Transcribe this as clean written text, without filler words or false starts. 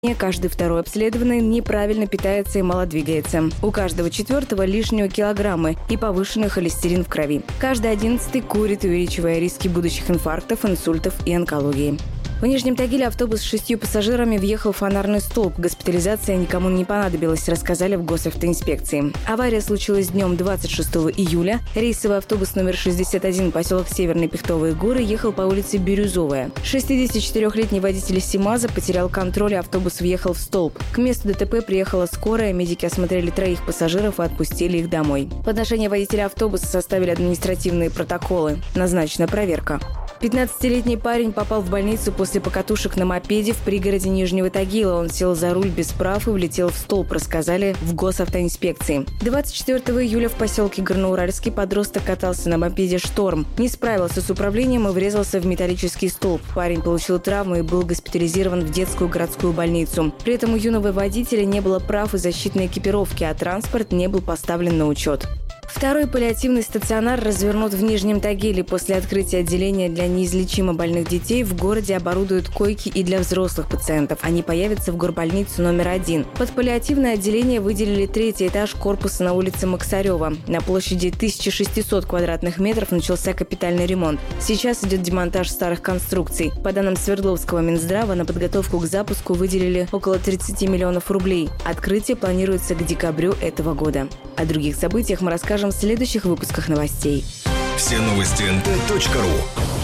Каждый второй обследованный неправильно питается и мало двигается. У каждого четвертого лишнего килограммы и повышенный холестерин в крови. Каждый 11-й курит, увеличивая риски будущих инфарктов, инсультов и онкологии. В Нижнем Тагиле автобус с 6 пассажирами въехал в фонарный столб. Госпитализация никому не понадобилась, рассказали в госавтоинспекции. Авария случилась днем 26 июля. Рейсовый автобус номер 61, поселок Северные Пихтовые горы, ехал по улице Бирюзовая. 64-летний водитель СИМАЗа потерял контроль, и автобус въехал в столб. К месту ДТП приехала скорая, медики осмотрели 3 пассажиров и отпустили их домой. В отношении водителя автобуса составили административные протоколы. Назначена проверка. 15-летний парень попал в больницу после покатушек на мопеде в пригороде Нижнего Тагила. Он сел за руль без прав и влетел в столб, рассказали в госавтоинспекции. 24 июля в поселке Горноуральский подросток катался на мопеде «Шторм». Не справился с управлением и врезался в металлический столб. Парень получил травму и был госпитализирован в детскую городскую больницу. При этом у юного водителя не было прав и защитной экипировки, а транспорт не был поставлен на учет. Второй паллиативный стационар развернут в Нижнем Тагиле. После открытия отделения для неизлечимо больных детей в городе оборудуют койки и для взрослых пациентов. Они появятся в горбольницу номер 1. Под паллиативное отделение выделили 3-й этаж корпуса на улице Максарева. На площади 1600 квадратных метров начался капитальный ремонт. Сейчас идет демонтаж старых конструкций. По данным Свердловского Минздрава, на подготовку к запуску выделили около 30 миллионов рублей. Открытие планируется к декабрю этого года. О других событиях мы расскажем в следующих выпусках новостей. Все новости nt.ru.